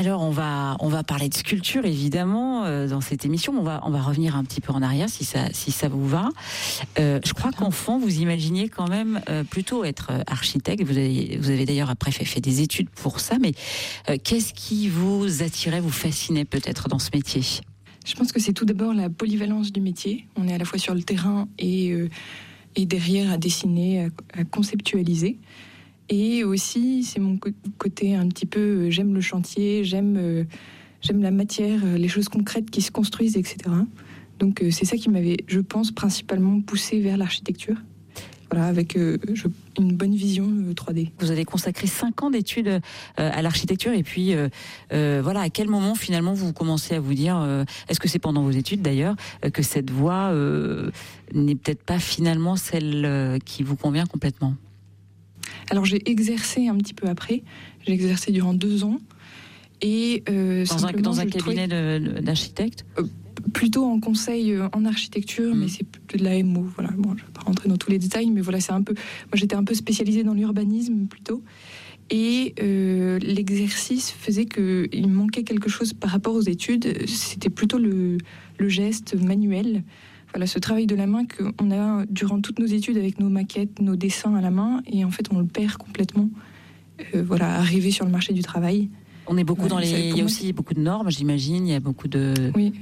Alors on va parler de sculpture évidemment dans cette émission. On va revenir un petit peu en arrière si ça vous va. Je crois qu'enfant vous imaginiez quand même plutôt être architecte. Vous avez d'ailleurs après fait des études pour ça. Mais qu'est-ce qui vous attirait, vous fascinait peut-être dans ce métier ? Je pense que c'est tout d'abord la polyvalence du métier. On est à la fois sur le terrain et derrière à dessiner, à conceptualiser. Et aussi, c'est mon côté un petit peu, j'aime le chantier, j'aime la matière, les choses concrètes qui se construisent, etc. Donc c'est ça qui m'avait, je pense, principalement poussé vers l'architecture. Voilà, avec une bonne vision 3D. Vous avez consacré 5 ans d'études à l'architecture et puis voilà, à quel moment finalement vous commencez à vous dire, est-ce que c'est pendant vos études d'ailleurs, que cette voie n'est peut-être pas finalement celle qui vous convient complètement ? Alors j'ai exercé un petit peu après, j'ai exercé durant 2 ans. Et dans un cabinet d'architecte plutôt en conseil en architecture, mais c'est de la MO. Voilà. Bon, je ne vais pas rentrer dans tous les détails, mais voilà, c'est un peu. Moi, j'étais un peu spécialisée dans l'urbanisme plutôt, et l'exercice faisait qu'il manquait quelque chose par rapport aux études. C'était plutôt le geste manuel. Voilà, ce travail de la main qu'on a durant toutes nos études avec nos maquettes, nos dessins à la main, et en fait, on le perd complètement. Voilà, arrivé sur le marché du travail. On est beaucoup il y a aussi beaucoup de normes, j'imagine. Il y a beaucoup de. Oui.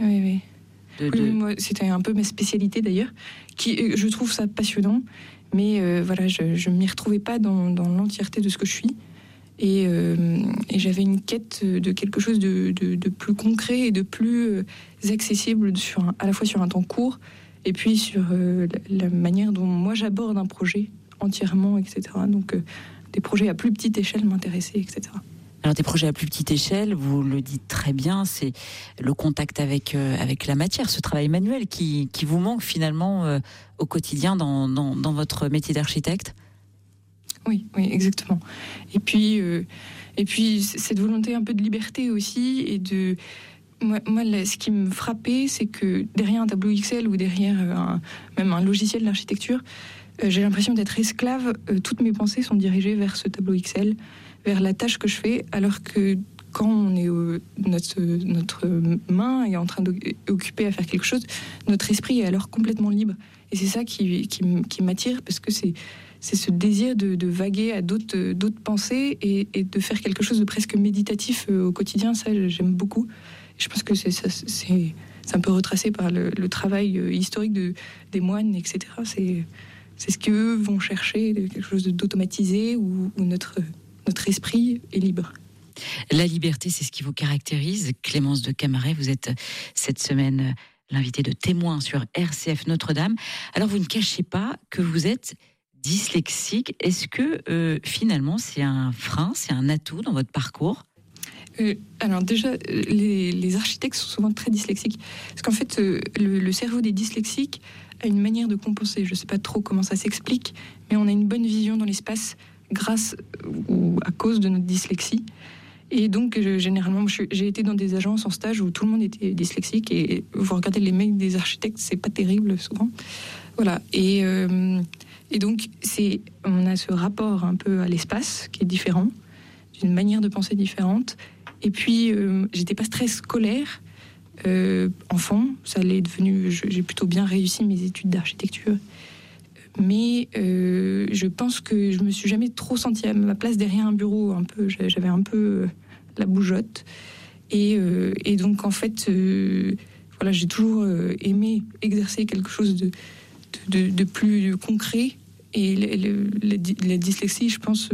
Moi, c'était un peu ma spécialité d'ailleurs. Je trouve ça passionnant, mais voilà, je m'y retrouvais pas dans l'entièreté de ce que je suis. Et j'avais une quête de quelque chose de plus concret et de plus accessible à la fois sur un temps court et puis sur la manière dont moi j'aborde un projet entièrement, etc. Donc des projets à plus petite échelle m'intéressaient, etc. Alors des projets à plus petite échelle, vous le dites très bien, c'est le contact avec la matière, ce travail manuel qui vous manque finalement au quotidien dans votre métier d'architecte. Oui, exactement. Et puis cette volonté un peu de liberté aussi et de moi ce qui me frappait, c'est que derrière un tableau Excel ou derrière même un logiciel d'architecture, j'ai l'impression d'être esclave. Toutes mes pensées sont dirigées vers ce tableau Excel, vers la tâche que je fais, alors que quand on est notre main est en train d'occuper à faire quelque chose, notre esprit est alors complètement libre. Et c'est ça qui m'attire, parce que c'est ce désir de vaguer à d'autres pensées et de faire quelque chose de presque méditatif au quotidien. Ça, j'aime beaucoup. Et je pense que c'est un peu retracé par le travail historique des moines, etc. C'est ce qu'eux vont chercher, quelque chose d'automatisé où notre esprit est libre. La liberté, c'est ce qui vous caractérise. Clémence de Camaret, vous êtes cette semaine l'invitée de Témoins sur RCF Notre-Dame. Alors, vous ne cachez pas que vous êtes dyslexique. Est-ce que finalement, c'est un frein, c'est un atout dans votre parcours ? Alors déjà, les architectes sont souvent très dyslexiques. Parce qu'en fait, le cerveau des dyslexiques a une manière de compenser. Je ne sais pas trop comment ça s'explique, mais on a une bonne vision dans l'espace grâce ou à cause de notre dyslexie. Et donc, généralement, j'ai été dans des agences en stage où tout le monde était dyslexique. Et vous regardez les mails des architectes, c'est pas terrible souvent. Voilà. Et donc, on a ce rapport un peu à l'espace qui est différent, d'une manière de penser différente. Et puis, j'étais pas très scolaire. Enfant, ça l'est devenu. J'ai plutôt bien réussi mes études d'architecture. Mais je pense que je me suis jamais trop sentie à ma place derrière un bureau. J'avais un peu la bougeotte. Et donc, en fait, voilà, j'ai toujours aimé exercer quelque chose de plus concret. Et la dyslexie, je pense,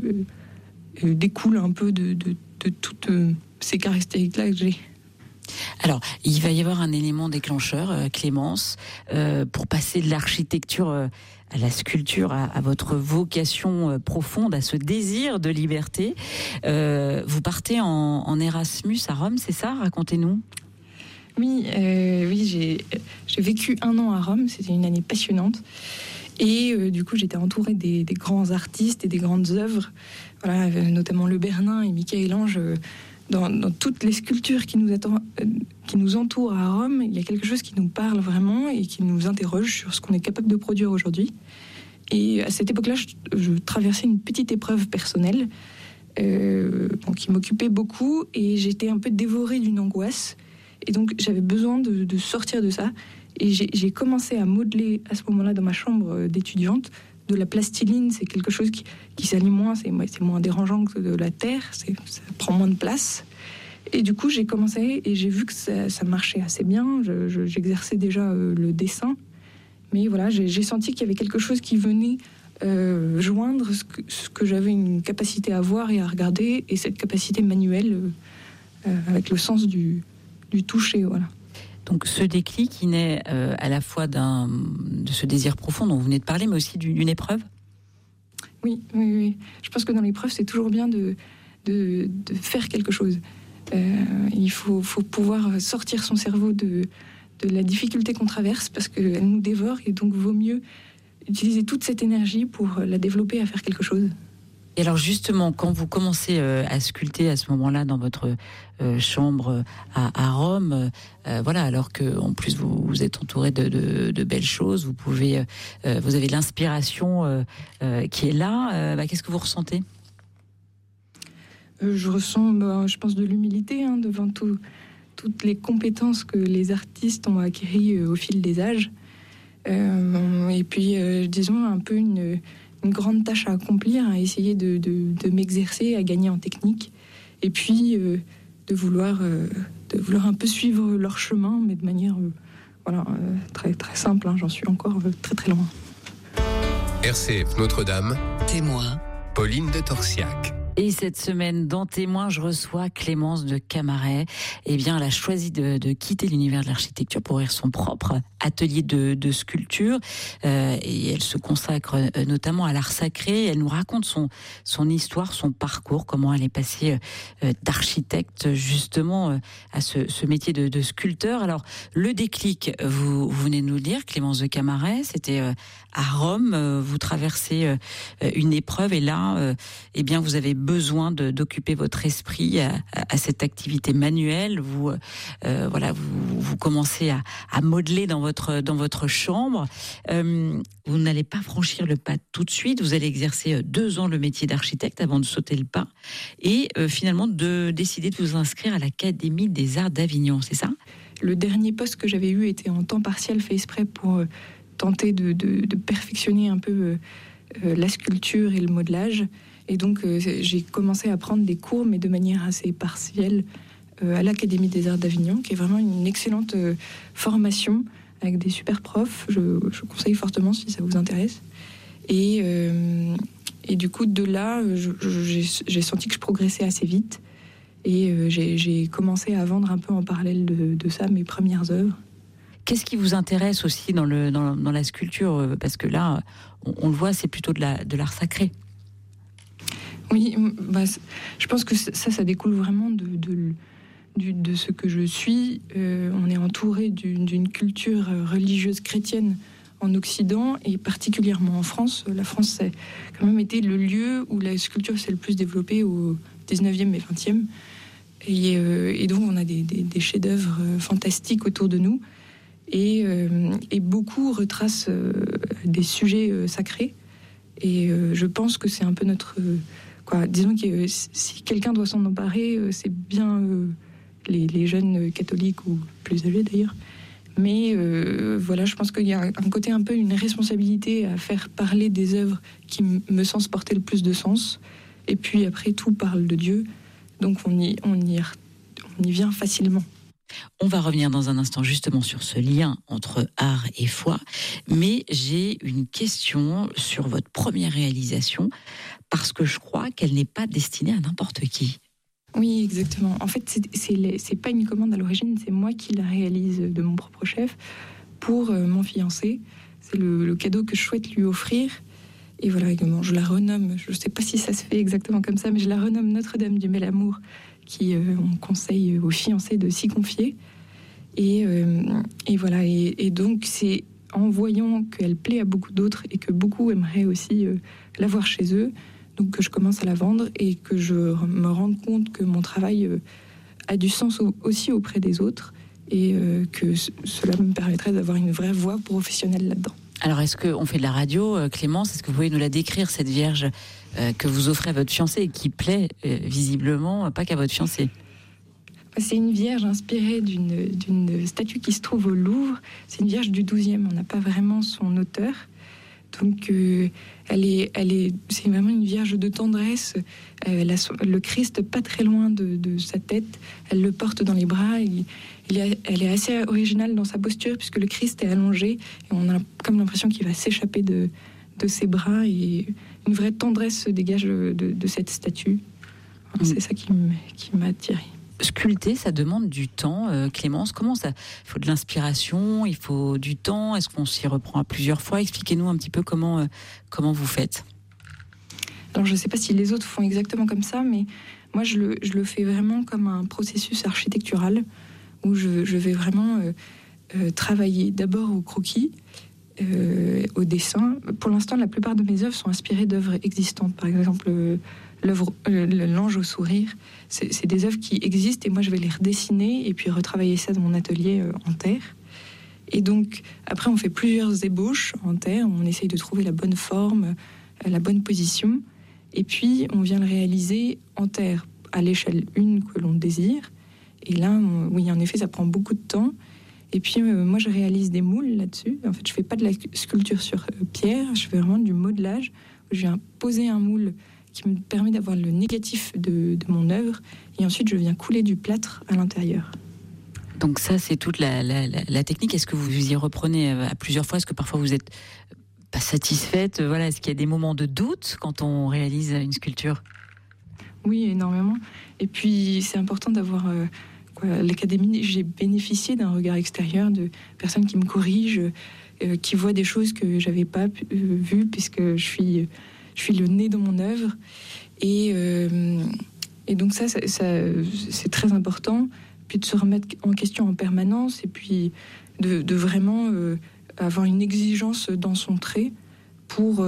découle un peu de toutes ces caractéristiques-là que j'ai. Alors, il va y avoir un élément déclencheur, Clémence, pour passer de l'architecture à la sculpture, à votre vocation profonde, à ce désir de liberté. Vous partez en Erasmus à Rome, c'est ça ? Racontez-nous. Oui, j'ai vécu 1 an à Rome, c'était une année passionnante. Et du coup, j'étais entourée des grands artistes et des grandes œuvres, voilà, notamment Le Bernin et Michel-Ange. Dans toutes les sculptures qui nous entourent à Rome, il y a quelque chose qui nous parle vraiment et qui nous interroge sur ce qu'on est capable de produire aujourd'hui. Et à cette époque-là, je traversais une petite épreuve personnelle. qui m'occupait beaucoup, et j'étais un peu dévorée d'une angoisse. Et donc, j'avais besoin de sortir de ça. Et j'ai commencé à modeler à ce moment-là dans ma chambre d'étudiante. De la plastiline, c'est quelque chose qui s'allie moins, c'est moins dérangeant que de la terre, ça prend moins de place. Et du coup, j'ai commencé et j'ai vu que ça marchait assez bien. J'exerçais déjà le dessin. Mais voilà, j'ai senti qu'il y avait quelque chose qui venait joindre ce que j'avais une capacité à voir et à regarder, et cette capacité manuelle avec le sens du toucher, voilà. Donc ce déclic, il naît à la fois de ce désir profond dont vous venez de parler, mais aussi d'une épreuve. Oui. Je pense que dans l'épreuve, c'est toujours bien de faire quelque chose. Il faut pouvoir sortir son cerveau de la difficulté qu'on traverse, parce qu'elle nous dévore, et donc vaut mieux utiliser toute cette énergie pour la développer à faire quelque chose. Et alors justement, quand vous commencez à sculpter à ce moment-là dans votre chambre à Rome, voilà, alors que en plus vous êtes entouré de belles choses, vous avez l'inspiration qui est là. Qu'est-ce que vous ressentez ? Je ressens, je pense, de l'humilité devant toutes les compétences que les artistes ont acquises au fil des âges. Et puis, disons, un peu une grande tâche à accomplir, à essayer de m'exercer, à gagner en technique, et puis de vouloir un peu suivre leur chemin, mais de manière très, très simple. J'en suis encore très très loin. RCF Notre-Dame, Témoin, Pauline de Torsiac. Et cette semaine, dans Témoin, je reçois Clémence de Camaret. Eh bien, elle a choisi de quitter l'univers de l'architecture pour ouvrir son propre atelier de sculpture. Et elle se consacre notamment à l'art sacré. Elle nous raconte son histoire, son parcours, comment elle est passée d'architecte justement à ce métier de sculpteur. Alors, le déclic, vous venez de nous le dire, Clémence de Camaret, c'était à Rome. Vous traversez une épreuve, et là, eh bien, vous avez besoin d'occuper votre esprit à cette activité manuelle. Vous commencez à modeler dans votre chambre. Vous n'allez pas franchir le pas tout de suite. Vous allez exercer 2 ans le métier d'architecte avant de sauter le pas et finalement de décider de vous inscrire à l'Académie des Arts d'Avignon. C'est ça ? Le dernier poste que j'avais eu était en temps partiel, fait exprès pour tenter de perfectionner un peu la sculpture et le modelage. Et donc, j'ai commencé à prendre des cours, mais de manière assez partielle, à l'Académie des Arts d'Avignon, qui est vraiment une excellente formation, avec des super profs. Je conseille fortement si ça vous intéresse. Et du coup, de là, j'ai senti que je progressais assez vite. Et j'ai commencé à vendre un peu en parallèle de ça mes premières œuvres. Qu'est-ce qui vous intéresse aussi dans la sculpture ? Parce que là, on le voit, c'est plutôt de l'art sacré. Oui, je pense que ça découle vraiment de ce que je suis. On est entouré d'une culture religieuse chrétienne en Occident, et particulièrement en France. La France a quand même été le lieu où la sculpture s'est le plus développée au 19e et 20e. Et donc on a des chefs-d'œuvre fantastiques autour de nous. Et beaucoup retracent des sujets sacrés. Et je pense que c'est un peu notre... disons que si quelqu'un doit s'en emparer, c'est bien les jeunes catholiques, ou plus âgés d'ailleurs. Mais je pense qu'il y a un côté un peu une responsabilité à faire parler des œuvres qui me semblent porter le plus de sens. Et puis après, tout parle de Dieu. Donc on y vient facilement. On va revenir dans un instant justement sur ce lien entre art et foi, mais j'ai une question sur votre première réalisation, parce que je crois qu'elle n'est pas destinée à n'importe qui. Oui, exactement. En fait, c'est pas une commande à l'origine, c'est moi qui la réalise de mon propre chef pour mon fiancé. C'est le cadeau que je souhaite lui offrir. Et voilà, je la renomme, je ne sais pas si ça se fait exactement comme ça, mais je la renomme Notre-Dame du Bel-Amour, qui on conseille aux fiancés de s'y confier. Et voilà, et donc c'est en voyant qu'elle plaît à beaucoup d'autres et que beaucoup aimeraient aussi la voir chez eux, donc que je commence à la vendre et que je me rende compte que mon travail a du sens aussi auprès des autres, et que cela me permettrait d'avoir une vraie voix professionnelle là-dedans. Alors, est-ce qu'on fait de la radio, Clémence ? Est-ce que vous pouvez nous la décrire, cette Vierge que vous offrez à votre fiancé et qui plaît visiblement pas qu'à votre fiancé. C'est une vierge inspirée d'une statue qui se trouve au Louvre. C'est une vierge du XIIe, on n'a pas vraiment son auteur. Donc c'est vraiment une vierge de tendresse. Le Christ pas très loin de sa tête. Elle le porte dans les bras. Elle est assez originale dans sa posture puisque le Christ est allongé. Et on a comme l'impression qu'il va s'échapper de ses bras. Et une vraie tendresse se dégage de cette statue. C'est ça qui m'a attirée. Sculpter, ça demande du temps, Clémence. Comment ça ? Il faut de l'inspiration, il faut du temps. Est-ce qu'on s'y reprend à plusieurs fois ? Expliquez-nous un petit peu comment vous faites. Alors, je ne sais pas si les autres font exactement comme ça, mais moi, je le fais vraiment comme un processus architectural où je vais vraiment travailler d'abord au croquis, au dessin. Pour l'instant, la plupart de mes œuvres sont inspirées d'œuvres existantes. Par exemple, l'ange au sourire, c'est des œuvres qui existent et moi je vais les redessiner et puis retravailler ça dans mon atelier en terre. Et donc après on fait plusieurs ébauches en terre, on essaye de trouver la bonne forme, la bonne position et puis on vient le réaliser en terre à l'échelle 1 que l'on désire. Et là, oui, en effet, ça prend beaucoup de temps. Et puis moi je réalise des moules là-dessus. En fait je fais pas de la sculpture sur pierre, je fais vraiment du modelage où je viens poser un moule qui me permet d'avoir le négatif de mon œuvre, et ensuite je viens couler du plâtre à l'intérieur. Donc ça, c'est toute la technique. Est-ce que vous y reprenez à plusieurs fois ? Est-ce que parfois vous n'êtes pas satisfaite ? Voilà, est-ce qu'il y a des moments de doute quand on réalise une sculpture ? Oui, énormément. Et puis c'est important d'avoir... L'Académie, j'ai bénéficié d'un regard extérieur, de personnes qui me corrigent, qui voient des choses que je n'avais pas vues, puisque je suis le nez dans mon œuvre. Et donc ça, c'est très important. Puis de se remettre en question en permanence et puis de vraiment avoir une exigence dans son trait pour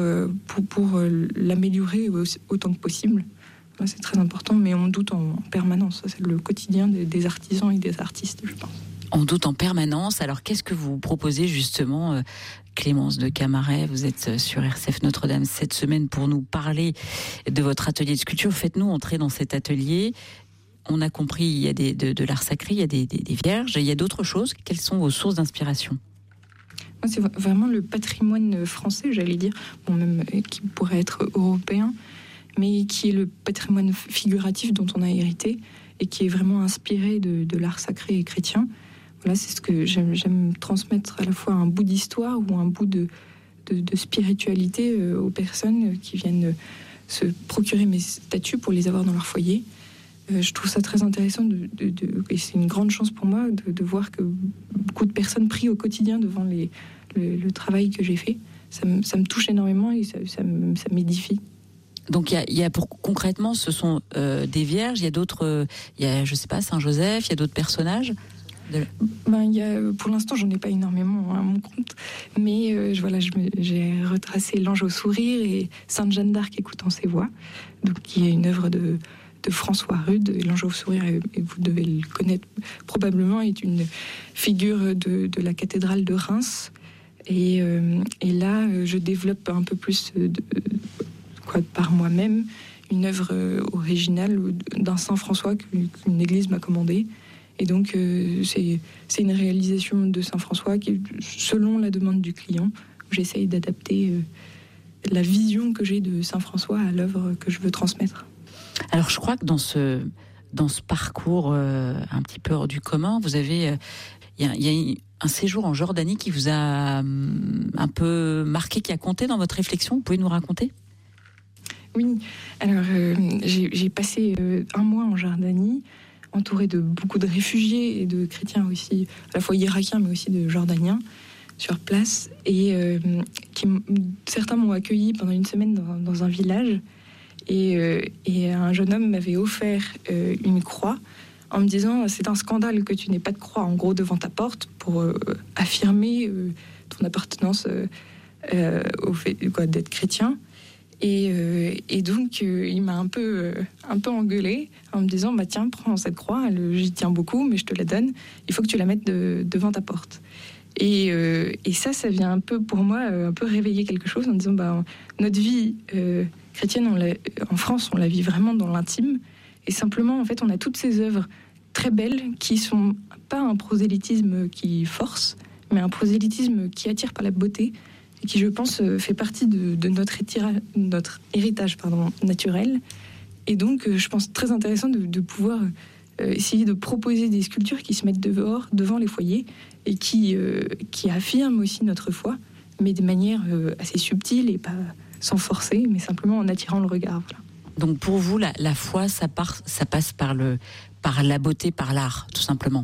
l'améliorer autant que possible. C'est très important, mais on doute en permanence. Ça, c'est le quotidien des artisans et des artistes, je pense. On doute en permanence. Alors, qu'est-ce que vous proposez justement, Clémence de Camaret ? Vous êtes sur RCF Notre-Dame cette semaine pour nous parler de votre atelier de sculpture. Faites-nous entrer dans cet atelier. On a compris, il y a de l'art sacré, il y a des vierges, il y a d'autres choses. Quelles sont vos sources d'inspiration ? Moi, c'est vraiment le patrimoine français, j'allais dire, même qui pourrait être européen, mais qui est le patrimoine figuratif dont on a hérité et qui est vraiment inspiré de l'art sacré et chrétien. Voilà, c'est ce que j'aime transmettre, à la fois un bout d'histoire ou un bout de spiritualité aux personnes qui viennent se procurer mes statues pour les avoir dans leur foyer. Je trouve ça très intéressant et c'est une grande chance pour moi de voir que beaucoup de personnes prient au quotidien devant le travail que j'ai fait. Ça me touche énormément et ça m'édifie. Donc concrètement, ce sont des vierges. Il y a d'autres, je sais pas, Saint Joseph. Il y a d'autres personnages. Pour l'instant, j'en ai pas énormément à mon compte, mais j'ai retracé l'ange au sourire et Sainte Jeanne d'Arc écoutant ses voix, donc qui est une œuvre de François Rude. L'ange au sourire, et vous devez le connaître probablement, est une figure de la cathédrale de Reims. Et là, je développe un peu plus par moi-même une œuvre originale d'un Saint François qu'une église m'a commandée. Et donc, c'est une réalisation de Saint François qui est selon la demande du client, où j'essaye d'adapter la vision que j'ai de Saint François à l'œuvre que je veux transmettre. Alors, je crois que dans ce parcours un petit peu hors du commun, vous avez... Il y a un séjour en Jordanie qui vous a un peu marqué, qui a compté dans votre réflexion. Vous pouvez nous raconter ? Oui, alors j'ai passé un mois en Jordanie, entouré de beaucoup de réfugiés et de chrétiens aussi, à la fois irakiens mais aussi de jordaniens sur place. Et certains m'ont accueilli pendant une semaine dans un village. Et un jeune homme m'avait offert une croix en me disant « c'est un scandale que tu n'aies pas de croix en gros devant ta porte pour affirmer ton appartenance au fait d'être chrétien ». Et donc il m'a un peu engueulée en me disant tiens, prends cette croix, j'y tiens beaucoup mais je te la donne, il faut que tu la mettes devant ta porte. Et ça vient un peu, pour moi, un peu réveiller quelque chose en disant, notre vie chrétienne, en France, on la vit vraiment dans l'intime. Et simplement, en fait, on a toutes ces œuvres très belles qui sont pas un prosélytisme qui force, mais un prosélytisme qui attire par la beauté et qui, je pense, fait partie de notre héritage naturel. Et donc, je pense très intéressant de pouvoir essayer de proposer des sculptures qui se mettent devant les foyers et qui affirment aussi notre foi, mais de manière assez subtile et pas sans forcer, mais simplement en attirant le regard. Voilà. Donc pour vous, la foi, ça passe par la beauté, par l'art, tout simplement.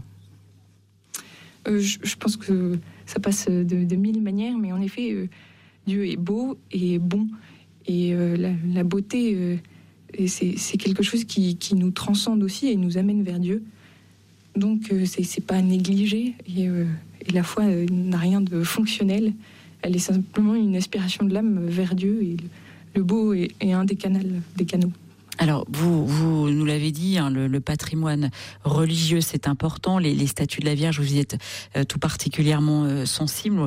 Je pense que ça passe de mille manières, mais en effet, Dieu est beau et bon. Et la beauté, c'est quelque chose qui nous transcende aussi et nous amène vers Dieu. Donc c'est pas à négliger. Et la foi n'a rien de fonctionnel. Elle est simplement une aspiration de l'âme vers Dieu. Et le beau est un des canaux. Alors, vous nous l'avez dit, hein, le patrimoine religieux, c'est important. Les statues de la Vierge, vous y êtes tout particulièrement sensible.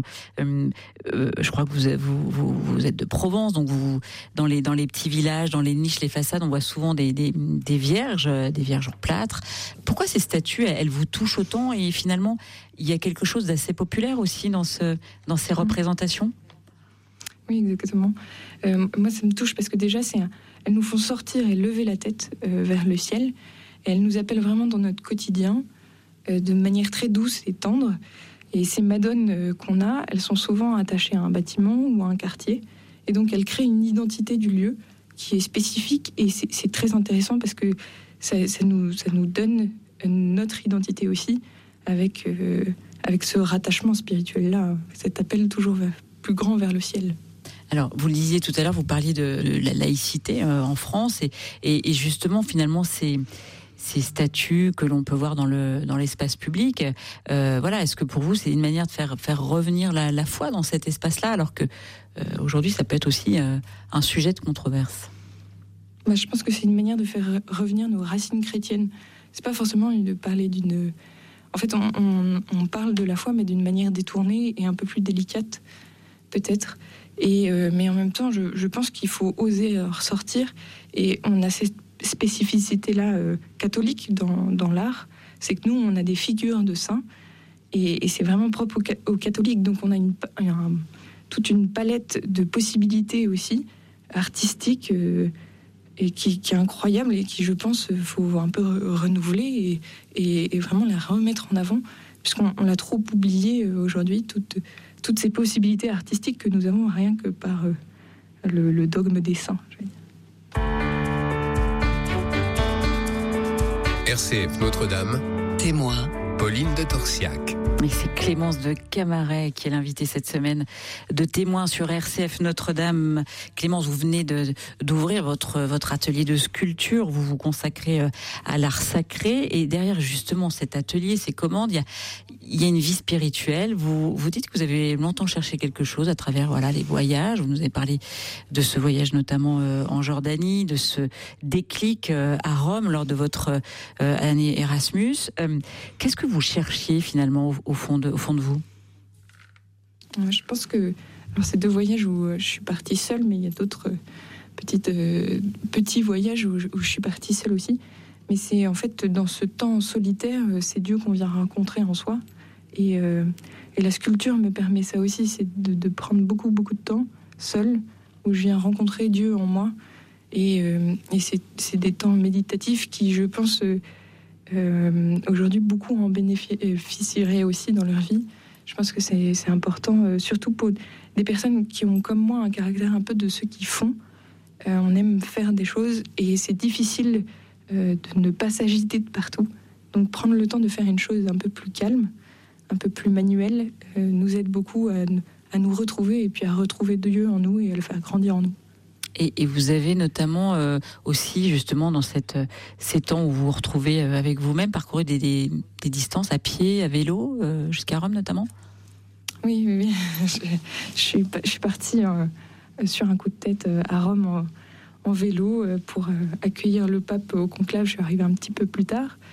Je crois que vous êtes de Provence, donc dans les petits villages, dans les niches, les façades, on voit souvent des vierges en plâtre. Pourquoi ces statues, elles vous touchent autant? Et finalement, il y a quelque chose d'assez populaire aussi dans ces représentations. Oui, exactement. Moi, ça me touche parce que déjà, elles nous font sortir et lever la tête vers le ciel. Et elles nous appellent vraiment dans notre quotidien de manière très douce et tendre. Et ces madones qu'on a, elles sont souvent attachées à un bâtiment ou à un quartier. Et donc, elles créent une identité du lieu qui est spécifique. Et c'est très intéressant parce que ça nous donne notre identité aussi avec ce rattachement spirituel-là, cet appel toujours plus grand vers le ciel. Alors, vous le disiez tout à l'heure, vous parliez de la laïcité en France et justement, finalement, ces statues que l'on peut voir dans l'espace public, est-ce que pour vous, c'est une manière de faire revenir la foi dans cet espace-là, alors que aujourd'hui, ça peut être aussi un sujet de controverse? Je pense que c'est une manière de faire revenir nos racines chrétiennes. C'est pas forcément de parler d'une... En fait, on parle de la foi, mais d'une manière détournée et un peu plus délicate, peut-être. Mais en même temps, je pense qu'il faut oser ressortir. Et on a cette spécificité-là catholique dans l'art. C'est que nous, on a des figures de saints. Et c'est vraiment propre aux catholiques. Donc on a toute une palette de possibilités aussi, artistiques, et qui est incroyable et qui, je pense, faut un peu renouveler et vraiment la remettre en avant. Puisqu'on l'a trop oublié aujourd'hui, toutes ces possibilités artistiques que nous avons rien que par le dogme des saints. RCF Notre-Dame. Témoin. Pauline de Torsiac. Et c'est Clémence de Camaret qui est l'invitée cette semaine de Témoins sur RCF Notre-Dame. Clémence, vous venez d'ouvrir votre atelier de sculpture. Vous vous consacrez à l'art sacré. Et derrière justement cet atelier, ces commandes, il y a une vie spirituelle. Vous dites que vous avez longtemps cherché quelque chose à travers les voyages. Vous nous avez parlé de ce voyage notamment en Jordanie, de ce déclic à Rome lors de votre année Erasmus. Qu'est-ce que vous cherchiez finalement au fond de vous? Je pense que c'est 2 voyages où je suis partie seule, mais il y a d'autres petits voyages où je suis partie seule aussi. Mais c'est en fait dans ce temps solitaire, c'est Dieu qu'on vient rencontrer en soi. Et la sculpture me permet ça aussi, c'est de prendre beaucoup de temps seule, où je viens rencontrer Dieu en moi. Et c'est des temps méditatifs qui, je pense... aujourd'hui, beaucoup en bénéficieraient aussi dans leur vie. Je pense que c'est important, surtout pour des personnes qui ont comme moi un caractère un peu de ceux qui font. On aime faire des choses et c'est difficile de ne pas s'agiter de partout. Donc prendre le temps de faire une chose un peu plus calme, un peu plus manuelle, nous aide beaucoup à nous retrouver et puis à retrouver Dieu en nous et à le faire grandir en nous. Et vous avez notamment aussi, justement, dans ces temps où vous vous retrouvez avec vous-même, parcouru des distances à pied, à vélo, jusqu'à Rome notamment? Oui. Je suis partie sur un coup de tête à Rome en vélo pour accueillir le pape au conclave. Je suis arrivée un petit peu plus tard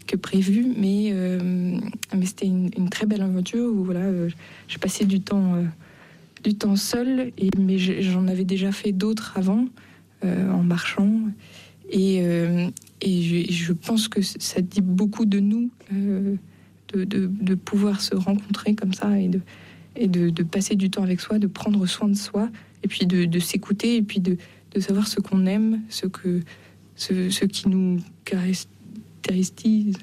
que prévu, mais c'était une très belle aventure où j'ai passé du temps seul, mais j'en avais déjà fait d'autres avant, en marchant, et je pense que ça dit beaucoup de nous, de pouvoir se rencontrer comme ça et de passer du temps avec soi, de prendre soin de soi, et puis de s'écouter, et puis de savoir ce qu'on aime, ce qui nous caractérise.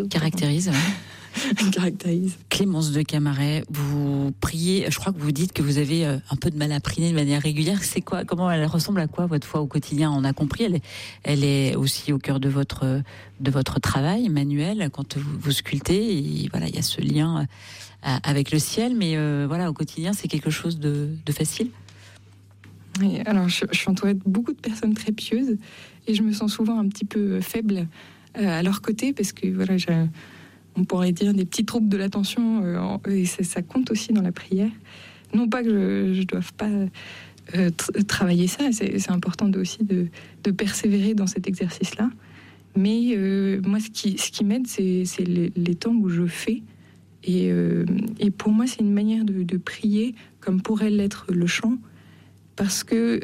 Caractérise. Clémence de Camaret, vous priez, je crois que vous dites que vous avez un peu de mal à prier de manière régulière. C'est quoi, comment elle ressemble à quoi votre foi au quotidien? On a compris, elle est aussi au cœur de votre travail manuel quand vous sculptez. Et voilà, il y a ce lien avec le ciel, mais voilà, au quotidien, c'est quelque chose de facile. Oui, alors je suis entourée de beaucoup de personnes très pieuses et je me sens souvent un petit peu faible à leur côté parce que voilà, on pourrait dire des petits troubles de l'attention et ça compte aussi dans la prière. Non pas que je ne doive pas travailler ça, c'est important aussi de persévérer dans cet exercice-là. Mais moi, ce qui m'aide, c'est les temps où je fais. Et pour moi, c'est une manière de prier comme pourrait l'être le chant, parce que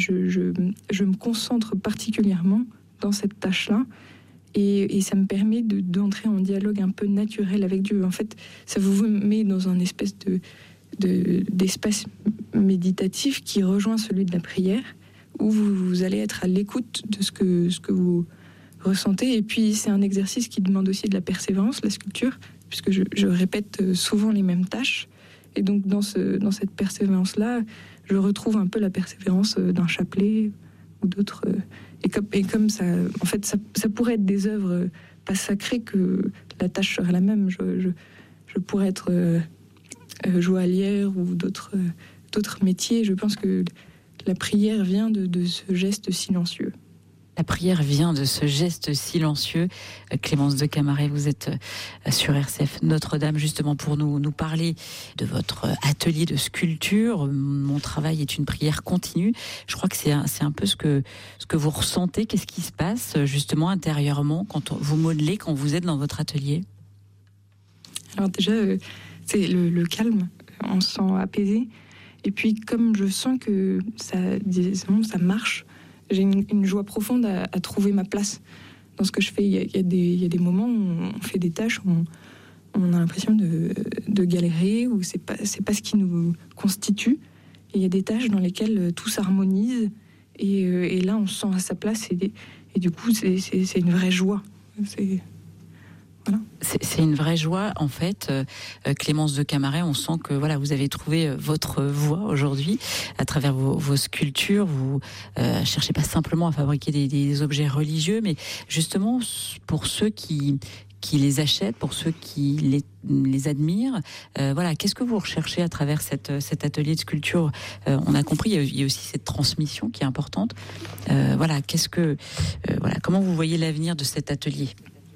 je me concentre particulièrement dans cette tâche-là. Et ça me permet d'entrer en dialogue un peu naturel avec Dieu. En fait, ça vous met dans un espèce d'espace méditatif qui rejoint celui de la prière, où vous allez être à l'écoute de ce que vous ressentez. Et puis, c'est un exercice qui demande aussi de la persévérance, la sculpture, puisque je répète souvent les mêmes tâches. Et donc, dans cette persévérance-là, je retrouve un peu la persévérance d'un chapelet ou d'autres... Et comme ça, en fait, ça pourrait être des œuvres pas sacrées que la tâche serait la même. Je pourrais être joaillière ou d'autres métiers. Je pense que la prière vient de ce geste silencieux. La prière vient de ce geste silencieux. Clémence de Camaret, vous êtes sur RCF Notre-Dame justement pour nous parler de votre atelier de sculpture. Mon travail est une prière continue. Je crois que c'est un peu ce que vous ressentez. Qu'est-ce qui se passe justement intérieurement quand vous modelez, quand vous êtes dans votre atelier? Alors déjà, c'est le calme. On se sent apaisé. Et puis comme je sens que ça marche, j'ai une joie profonde à trouver ma place dans ce que je fais. Il y a des moments où on fait des tâches où on a l'impression de galérer, où c'est pas ce qui nous constitue. Et il y a des tâches dans lesquelles tout s'harmonise et là on se sent à sa place et du coup c'est une vraie joie. Voilà. C'est une vraie joie en fait. Clémence de Camaret, on sent que voilà, vous avez trouvé votre voie aujourd'hui à travers vos sculptures. Vous cherchez pas simplement à fabriquer des objets religieux, mais justement pour ceux qui les achètent, pour ceux qui les admirent. Voilà, qu'est-ce que vous recherchez à travers cet atelier de sculpture? On a compris, il y a aussi cette transmission qui est importante. Voilà, comment vous voyez l'avenir de cet atelier?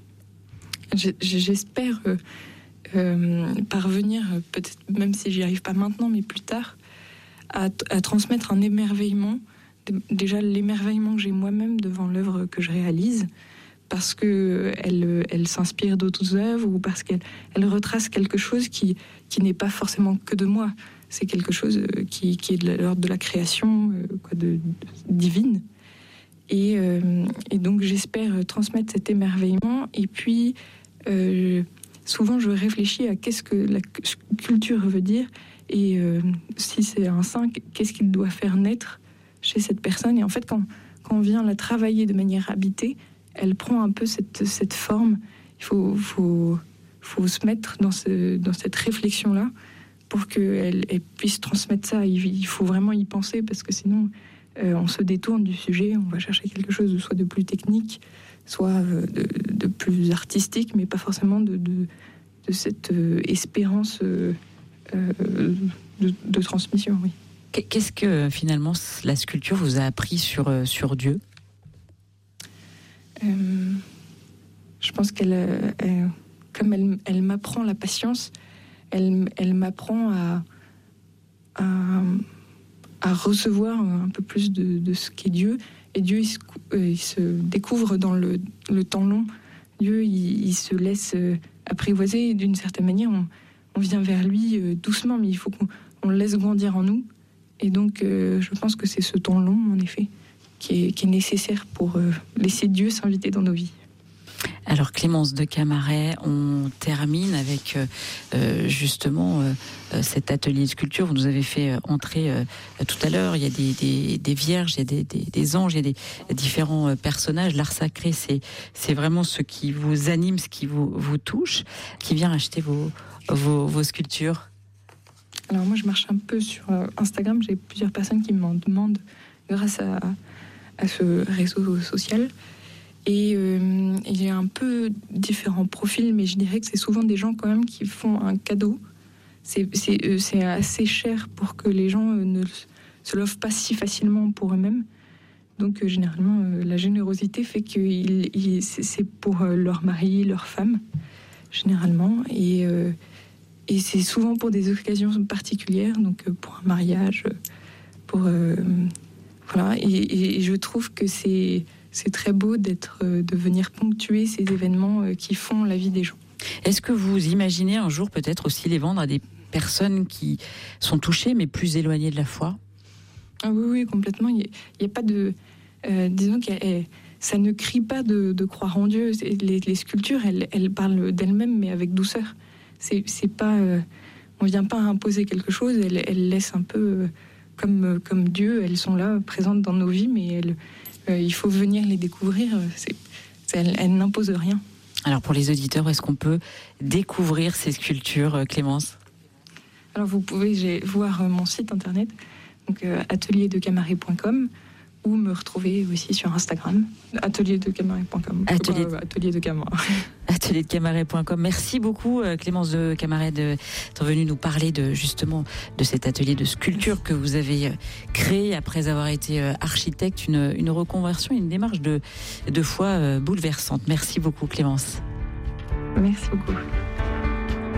J'espère parvenir, peut-être même si j'y arrive pas maintenant, mais plus tard, à transmettre un émerveillement. Déjà l'émerveillement que j'ai moi-même devant l'œuvre que je réalise, parce que elle s'inspire d'autres œuvres ou parce qu'elle retrace quelque chose qui n'est pas forcément que de moi. C'est quelque chose qui est de l'ordre de la création, divine. Et donc j'espère transmettre cet émerveillement. Et puis souvent je réfléchis à qu'est-ce que la sculpture veut dire et si c'est un saint, qu'est-ce qu'il doit faire naître chez cette personne. Et en fait quand on vient la travailler de manière habitée, elle prend un peu cette forme. Il faut se mettre dans cette réflexion-là pour qu'elle puisse transmettre ça. Il faut vraiment y penser parce que sinon on se détourne du sujet, on va chercher quelque chose soit de plus technique, soit de plus artistique, mais pas forcément de cette espérance de transmission. Oui. Qu'est-ce que finalement la sculpture vous a appris sur Dieu? Je pense qu'elle, comme elle m'apprend la patience, elle m'apprend à recevoir un peu plus de ce qu'est Dieu. Et Dieu, il se découvre dans le temps long. Dieu, il se laisse apprivoiser d'une certaine manière. On vient vers lui doucement, mais il faut qu'on le laisse grandir en nous. Et donc, je pense que c'est ce temps long, en effet, qui est nécessaire pour laisser Dieu s'inviter dans nos vies. Alors Clémence de Camaret, on termine avec justement cet atelier de sculpture. Vous nous avez fait entrer tout à l'heure. Il y a des vierges, il y a des anges, il y a des différents personnages. L'art sacré, c'est vraiment ce qui vous anime, ce qui vous touche. Qui vient acheter vos sculptures? Alors moi, je marche un peu sur Instagram. J'ai plusieurs personnes qui m'en demandent grâce à ce réseau social. Et il y a un peu différents profils, mais je dirais que c'est souvent des gens quand même qui font un cadeau. C'est assez cher pour que les gens ne se l'offrent pas si facilement pour eux-mêmes. Donc généralement, la générosité fait que c'est pour leur mari, leur femme, généralement. Et c'est souvent pour des occasions particulières, donc pour un mariage, voilà. Et je trouve que c'est très beau de venir ponctuer ces événements qui font la vie des gens. Est-ce que vous imaginez un jour peut-être aussi les vendre à des personnes qui sont touchées mais plus éloignées de la foi? Ah oui, complètement. Il n'y a pas de... disons que ça ne crie pas de croire en Dieu. Les sculptures, elles parlent d'elles-mêmes, mais avec douceur. C'est pas... on ne vient pas imposer quelque chose, elles laissent un peu comme Dieu. Elles sont là, présentes dans nos vies, mais il faut venir les découvrir. Elles n'imposent rien. Alors pour les auditeurs, où est-ce qu'on peut découvrir ces sculptures, Clémence? Alors vous pouvez voir mon site internet, donc atelierdecamaret.com, ou me retrouver aussi sur Instagram, atelierdecamaret.com. Atelier de Camaret. Atelierdecamaret.com. Merci beaucoup Clémence de Camaret d'être venue nous parler justement de cet atelier de sculpture que vous avez créé après avoir été architecte, une reconversion, une démarche de foi bouleversante. Merci beaucoup Clémence. Merci beaucoup.